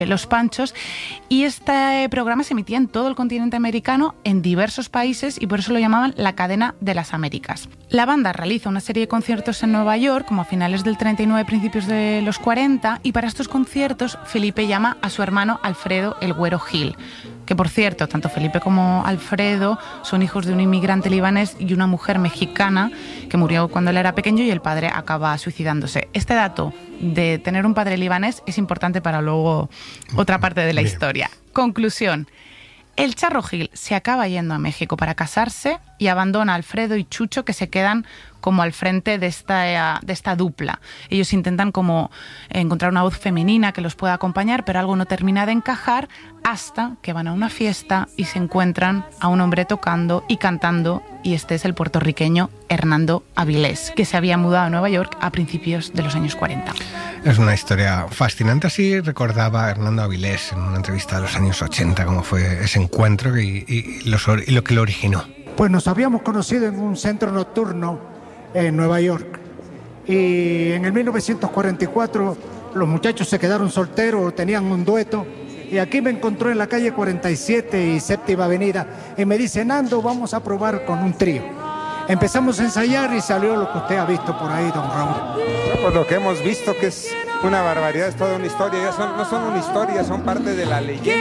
Los Panchos, y este programa se emitía en todo el continente americano, en diversos países, y por eso lo llamaban la cadena de las Américas. La banda realiza una serie de conciertos en Nueva York, como a finales del 39, principios de los 40, y para estos conciertos Felipe llama a su hermano Alfredo el Güero Gil, que por cierto, tanto Felipe como Alfredo son hijos de un inmigrante libanés y una mujer mexicana que murió cuando él era pequeño y el padre acaba suicidándose. Este dato de tener un padre libanés es importante para luego otra parte de la historia. Conclusión. El Charro Gil se acaba yendo a México para casarse y abandona a Alfredo y Chucho, que se quedan como al frente de esta dupla. Ellos intentan como encontrar una voz femenina que los pueda acompañar, pero algo no termina de encajar hasta que van a una fiesta y se encuentran a un hombre tocando y cantando, y este es el puertorriqueño Hernando Avilés, que se había mudado a Nueva York a principios de los años 40. Es una historia fascinante. Así recordaba Hernando Avilés en una entrevista de los años 80 cómo fue ese encuentro y lo que lo originó. Pues nos habíamos conocido en un centro nocturno en Nueva York, y en el 1944 los muchachos se quedaron solteros, tenían un dueto, y aquí me encontró en la calle 47 y Séptima Avenida y me dice: Nando, vamos a probar con un trío. Empezamos a ensayar y salió lo que usted ha visto por ahí, don Raúl. Pues lo que hemos visto, que es una barbaridad, es toda una historia. Ya no son una historia, son parte de la leyenda.